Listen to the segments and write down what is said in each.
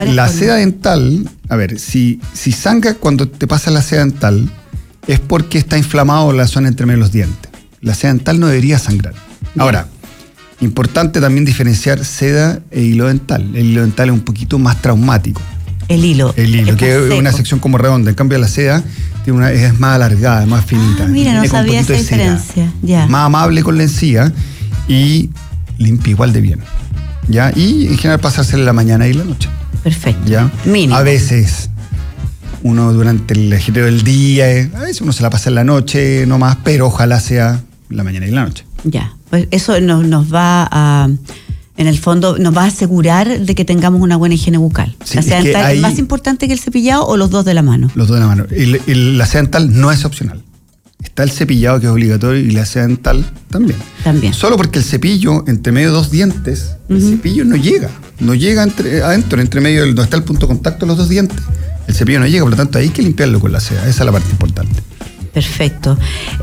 La seda dental, a ver, si sangra cuando te pasa la seda dental, es porque está inflamado la zona entre medio de los dientes. La seda dental no debería sangrar. Ahora, importante también diferenciar seda e hilo dental. El hilo dental es un poquito más traumático. El hilo, que es una sección como redonda. En cambio, la seda es más alargada, más finita. Mira, no sabía esa diferencia. Ya. Más amable con la encía y limpia igual de bien. ¿Ya? Y en general pasarse en la mañana y la noche. Perfecto. ¿Ya? Mínimo. A veces uno durante el ajetreo del día, a veces uno se la pasa en la noche nomás, pero ojalá sea la mañana y la noche. Ya, pues eso nos va a, en el fondo, nos va a asegurar de que tengamos una buena higiene bucal. Sí, ¿La seda dental es más importante que el cepillado o los dos de la mano? Los dos de la mano. La seda dental no es opcional. Está el cepillado, que es obligatorio, y la seda dental también. También. Solo porque el cepillo, entre medio de dos dientes, el cepillo no llega. No llega adentro, entre medio donde está el punto de contacto de los dos dientes. El cepillo no llega, por lo tanto hay que limpiarlo con la seda. Esa es la parte importante. Perfecto.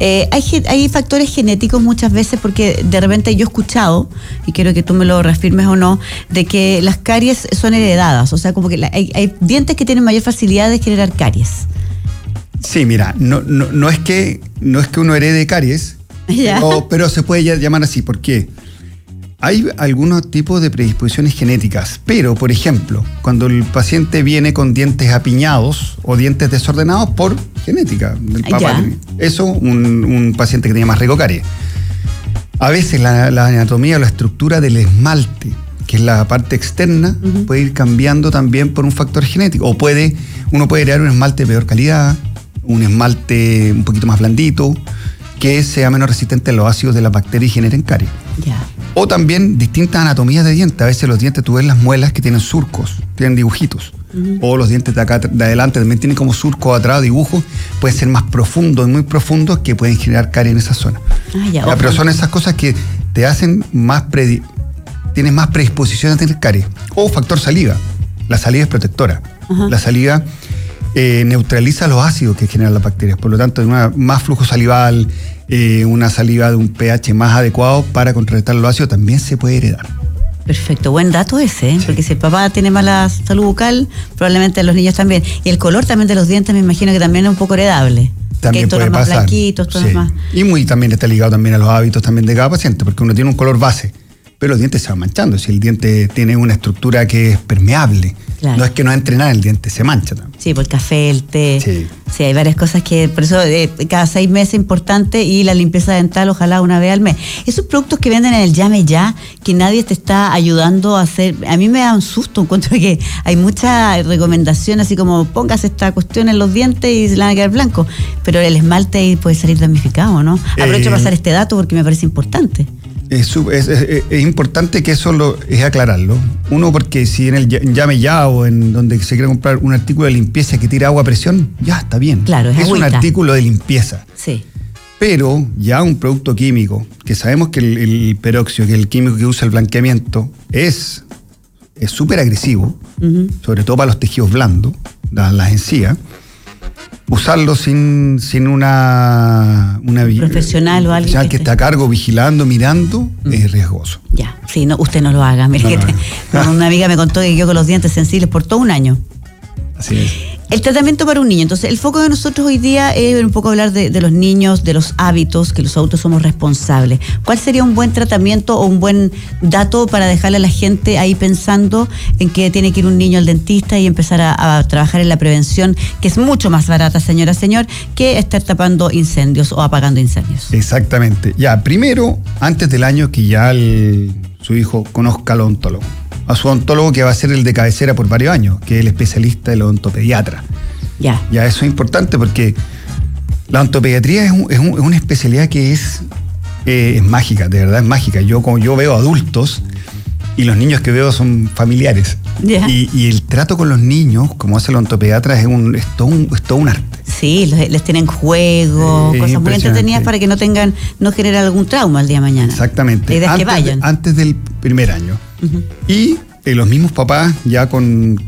Hay factores genéticos muchas veces, porque de repente yo he escuchado, y quiero que tú me lo reafirmes o no, de que las caries son heredadas. O sea, como que hay dientes que tienen mayor facilidad de generar caries. Sí, mira, no es que uno herede caries, pero se puede llamar así. ¿Por qué? Hay algunos tipos de predisposiciones genéticas, pero, por ejemplo, cuando el paciente viene con dientes apiñados o dientes desordenados por genética del papá, eso, un paciente que tiene más riesgo caries. A veces la anatomía o la estructura del esmalte, que es la parte externa, puede ir cambiando también por un factor genético. Uno puede crear un esmalte de peor calidad, un esmalte un poquito más blandito, que sea menos resistente a los ácidos de las bacterias y generen caries. O también distintas anatomías de dientes. A veces los dientes, tú ves las muelas que tienen surcos, tienen dibujitos. O los dientes de acá de adelante también tienen como surcos atrás, dibujos. Pueden ser más profundos, muy profundos, que pueden generar caries en esa zona. Pero son esas cosas que te hacen tienes más predisposición a tener caries. O factor saliva. La saliva es protectora. La saliva neutraliza los ácidos que generan las bacterias. Por lo tanto, más flujo salival, una saliva de un pH más adecuado para contrarrestar los ácidos también se puede heredar. Perfecto, buen dato ese, ¿eh? Sí. Porque si el papá tiene mala salud bucal, probablemente los niños también. Y el color también de los dientes me imagino que también es un poco heredable. También hay tonos más blanquitos, tonos más... Y también está ligado también a los hábitos también de cada paciente, porque uno tiene un color base, pero los dientes se van manchando. Si el diente tiene una estructura que es permeable, no es que no entre nada, el diente se mancha también. Sí, por el café, el té. Sí, hay varias cosas que, por eso cada 6 meses es importante, y la limpieza dental ojalá una vez al mes. Esos productos que venden en el Llame Ya, que nadie te está ayudando a hacer, a mí me da un susto, encuentro que hay mucha recomendación, así como póngase esta cuestión en los dientes y se le van a quedar blancos, pero el esmalte ahí puede salir damnificado, ¿no? Aprovecho para pasar este dato porque me parece importante. Es importante que eso es aclararlo. Uno, porque si en el Llame Ya o en donde se quiere comprar un artículo de limpieza que tira agua a presión, ya está bien. Claro, es un artículo de limpieza. Sí. Pero ya un producto químico, que sabemos que el peróxido, que es el químico que usa el blanqueamiento, es súper agresivo, sobre todo para los tejidos blandos, las encías. Usarlo sin una profesional o alguien que esté a cargo, vigilando, mirando, es riesgoso. Ya, sí, no, usted no lo haga. Mire, una amiga me contó que quedó con los dientes sensibles por todo un año. Así es. El tratamiento para un niño. Entonces, el foco de nosotros hoy día es un poco hablar de los niños, de los hábitos, que los adultos somos responsables. ¿Cuál sería un buen tratamiento o un buen dato para dejarle a la gente ahí pensando en que tiene que ir un niño al dentista y empezar a trabajar en la prevención, que es mucho más barata, señor, que estar tapando incendios o apagando incendios? Exactamente. Ya, primero, antes del año, que ya su hijo conozca al odontólogo. A su odontólogo, que va a ser el de cabecera por varios años, que es el especialista del odontopediatra. Ya eso es importante, porque la odontopediatría es una especialidad que es mágica, de verdad es mágica. Yo veo adultos y los niños que veo son familiares. Y el trato con los niños, como hace el odontopediatra, es todo un arte. Sí, les tienen juegos, cosas muy entretenidas para que no generen algún trauma el día de mañana. Exactamente. La idea es que vayan. Antes del primer año. Y los mismos papás, ya con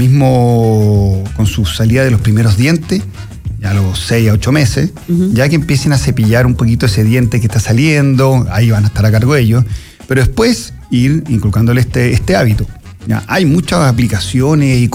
su salida de los primeros dientes, ya a los 6 a 8 meses, ya que empiecen a cepillar un poquito ese diente que está saliendo, ahí van a estar a cargo de ellos, pero después ir inculcándole este hábito. Ya, hay muchas aplicaciones y